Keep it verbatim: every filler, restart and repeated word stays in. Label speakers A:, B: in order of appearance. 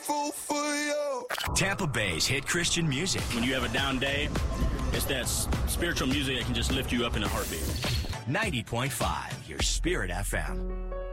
A: grateful for you.
B: Tampa Bay's hit Christian music.
C: When you have a down day, it's that s- spiritual music that can just lift you up in a heartbeat.
B: ninety point five, your Spirit F M.